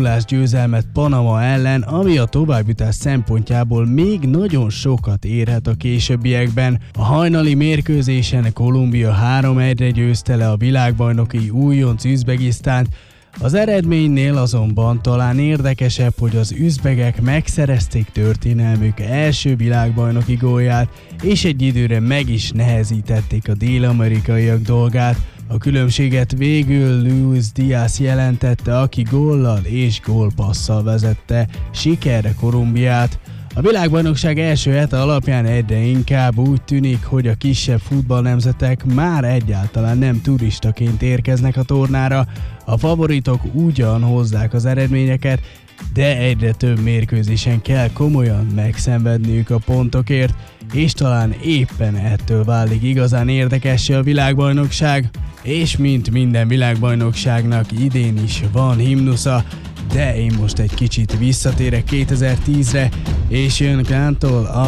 1-0-ás győzelmet Panama ellen, ami a továbbjutás szempontjából még nagyon sokat érhet a későbbiekben. A hajnali mérkőzésen Kolumbia 3-1-re győzte le a világbajnoki újonc Üzbegisztánt. Az eredménynél azonban talán érdekesebb, hogy az üzbegek megszerezték történelmük első világbajnoki gólját, és egy időre meg is nehezítették a dél-amerikaiak dolgát. A különbséget végül Luis Díaz jelentette, aki góllal és gólpasszal vezette sikerre Kolumbiát. A világbajnokság első hete alapján egyre inkább úgy tűnik, hogy a kisebb futballnemzetek már egyáltalán nem turistaként érkeznek a tornára. A favoritok ugyan hozzák az eredményeket, de egyre több mérkőzésen kell komolyan megszenvedniük a pontokért, és talán éppen ettől válik igazán érdekessé a világbajnokság. És mint minden világbajnokságnak idén is van himnusza, de én most egy kicsit visszatérek 2010-re, és jön Kántól a